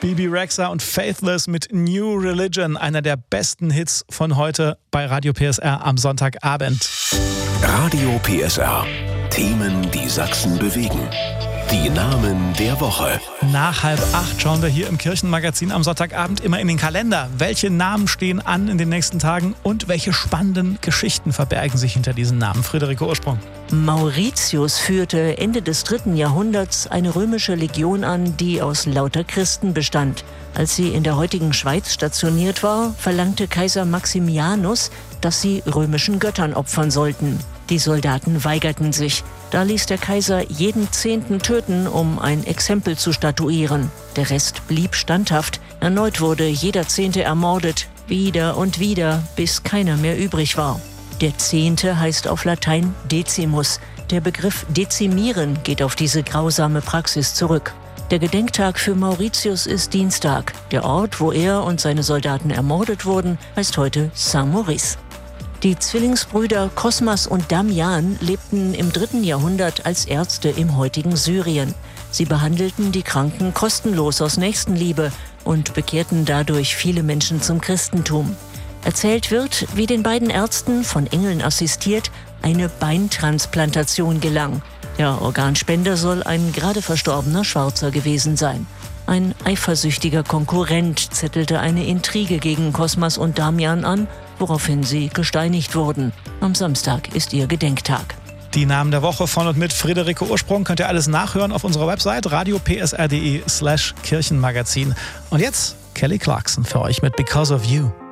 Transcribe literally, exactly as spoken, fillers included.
Bebe Rexha und Faithless mit New Religion, einer der besten Hits von heute bei Radio P S R am Sonntagabend. Radio P S R. Themen, die Sachsen bewegen. Die Namen der Woche. Nach halb acht schauen wir hier im Kirchenmagazin am Sonntagabend immer in den Kalender. Welche Namen stehen an in den nächsten Tagen und welche spannenden Geschichten verbergen sich hinter diesen Namen? Friederike Ursprung. Mauritius führte Ende des dritten Jahrhunderts eine römische Legion an, die aus lauter Christen bestand. Als sie in der heutigen Schweiz stationiert war, verlangte Kaiser Maximianus, dass sie römischen Göttern opfern sollten. Die Soldaten weigerten sich. Da ließ der Kaiser jeden Zehnten töten, um ein Exempel zu statuieren. Der Rest blieb standhaft. Erneut wurde jeder Zehnte ermordet, wieder und wieder, bis keiner mehr übrig war. Der Zehnte heißt auf Latein Decimus. Der Begriff dezimieren geht auf diese grausame Praxis zurück. Der Gedenktag für Mauritius ist Dienstag. Der Ort, wo er und seine Soldaten ermordet wurden, heißt heute Saint-Maurice. Die Zwillingsbrüder Kosmas und Damian lebten im dritten Jahrhundert als Ärzte im heutigen Syrien. Sie behandelten die Kranken kostenlos aus Nächstenliebe und bekehrten dadurch viele Menschen zum Christentum. Erzählt wird, wie den beiden Ärzten, von Engeln assistiert, eine Beintransplantation gelang. Der Organspender soll ein gerade verstorbener Schwarzer gewesen sein. Ein eifersüchtiger Konkurrent zettelte eine Intrige gegen Kosmas und Damian an, woraufhin sie gesteinigt wurden. Am Samstag ist ihr Gedenktag. Die Namen der Woche von und mit Friederike Ursprung könnt ihr alles nachhören auf unserer Website radio p s r punkt d e slash Kirchenmagazin. Und jetzt Kelly Clarkson für euch mit Because of You.